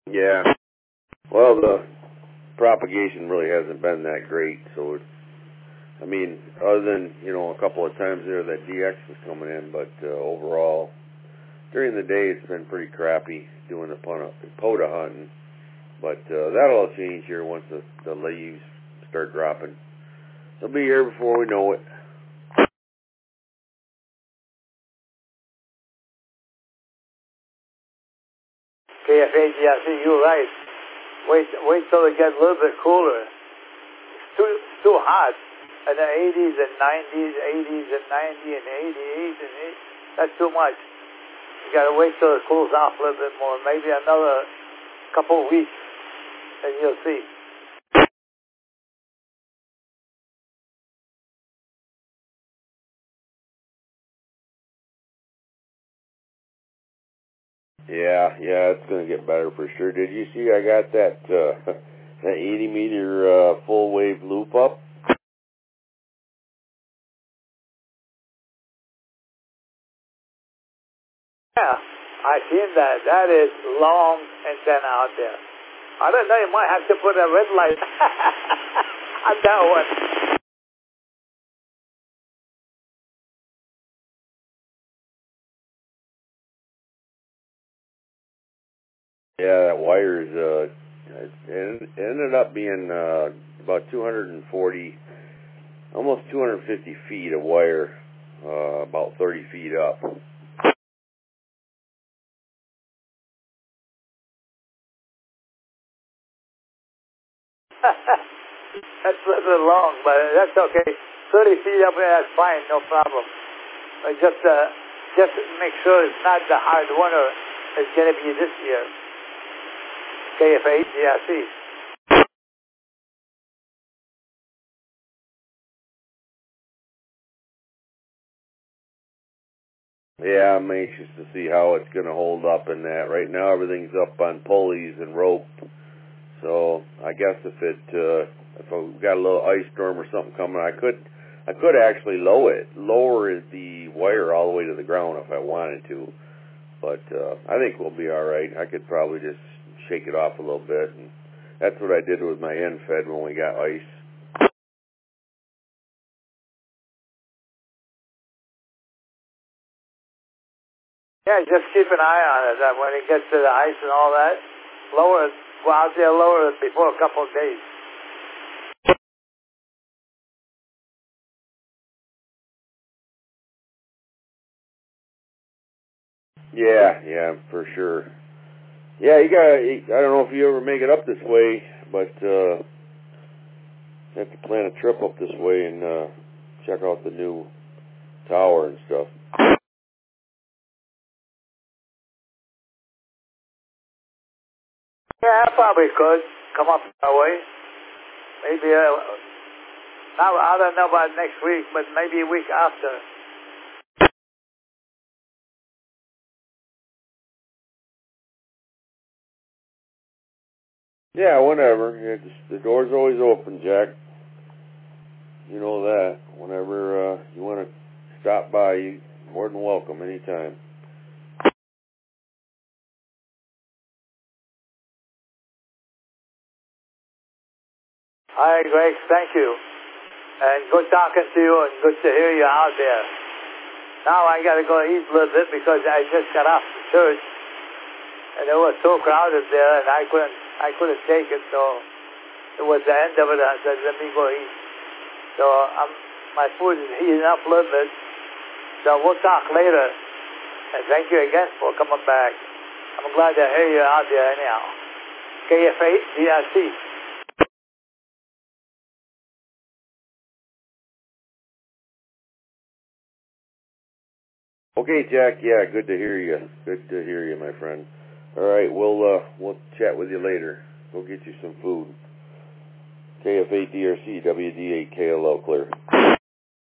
Yeah. Well, the propagation really hasn't been that great, so it's, I mean, other than, a couple of times there that DX was coming in, but overall, during the day it's been pretty crappy doing the POTA hunting, but that'll all change here once the leaves start dropping. They'll be here before we know it. KFAGRC, you're right. Wait till it gets a little bit cooler. It's too hot. In the 80s and 90s, 80s and 90 and 88 and 8, that's too much. You got to wait till it cools off a little bit more. Maybe another couple of weeks, and you'll see. Yeah, it's going to get better for sure. Did you see I got that that 80 meter full wave loop up? Yeah, I seen that. That is long antenna out there. I don't know, you might have to put a red light on that one. Yeah, that wire is it ended up being about 240, almost 250 feet of wire, about 30 feet up. That's a little bit long, but that's okay. 30 feet up there, that's fine, no problem. But just make sure it's not the hard winter it's going to be this year. KFAGRC. Yeah, I'm anxious to see how it's going to hold up in that. Right now, everything's up on pulleys and rope. So I guess if we got a little ice storm or something coming, I could actually lower the wire all the way to the ground if I wanted to. But I think we'll be all right. I could probably just shake it off a little bit, and that's what I did with my end fed when we got ice. Yeah, just keep an eye on it. That when it gets to the ice and all that, lower it. Well, out there, lower it before a couple of days. Yeah, for sure. Yeah, I don't know if you ever make it up this way, but you have to plan a trip up this way and check out the new tower and stuff. Yeah, I probably could come up that way. Maybe, now I don't know about next week, but maybe a week after. Yeah, whenever. The door's always open, Jack. You know that. Whenever you want to stop by, you're more than welcome anytime. All right, Greg, thank you. And good talking to you and good to hear you out there. Now I got to go eat a little bit because I just got off from church and it was so crowded there and I couldn't take it, so it was the end of it. I said, let me go eat. So my food is heating up a little bit. So we'll talk later. And thank you again for coming back. I'm glad to hear you out there anyhow. KFAGRC. Okay, Jack. Yeah, good to hear you. Good to hear you, my friend. All right, we'll chat with you later. Go get you some food. KFADRC, WD8KLO, clear.